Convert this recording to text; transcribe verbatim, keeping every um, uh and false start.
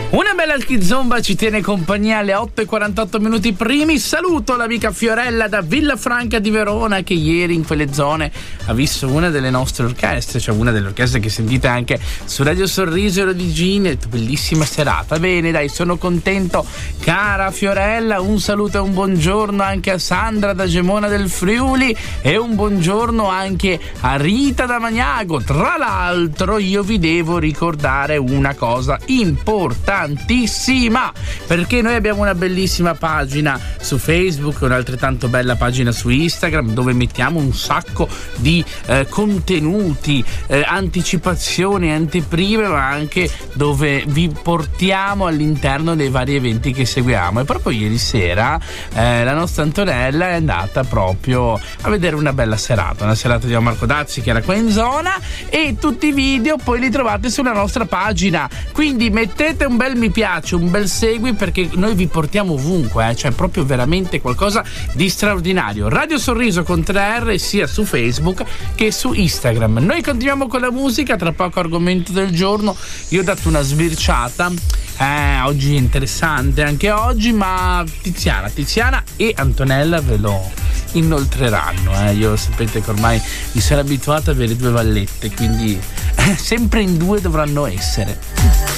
Una bella Kizomba ci tiene compagnia alle otto e quarantotto minuti primi. Saluto l'amica Fiorella da Villafranca di Verona, che ieri in quelle zone ha visto una delle nostre orchestre, cioè una delle orchestre che sentite anche su Radio Sorriso e Radio Gine. Bellissima serata. Bene, dai, sono contento, cara Fiorella. Un saluto e un buongiorno anche a Sandra da Gemona del Friuli e un buongiorno anche a Rita da Magnago. Tra l'altro io vi devo ricordare una cosa importantissima, perché noi abbiamo una bellissima pagina su Facebook, un'altrettanto bella pagina su Instagram, dove mettiamo un sacco di eh, contenuti, eh, anticipazioni, anteprime, ma anche dove vi portiamo all'interno dei vari eventi che seguiamo. E proprio ieri sera eh, la nostra Antonella è andata proprio a vedere una bella serata, una serata di Marco Dazzi che era qua in zona, e tutti i video poi li trovate sulla nostra pagina, quindi mettete un bel mi piace, un bel segui, perché noi vi portiamo ovunque, eh? Cioè proprio veramente qualcosa di straordinario. Radio Sorriso con tre R sia su Facebook che su Instagram. Noi continuiamo con la musica, tra poco argomento del giorno. Io ho dato una sbirciata, eh, oggi è interessante anche oggi, ma Tiziana, Tiziana e Antonella ve lo inoltreranno, eh. Io sapete che ormai mi sono abituato ad avere due vallette, quindi eh, sempre in due dovranno essere.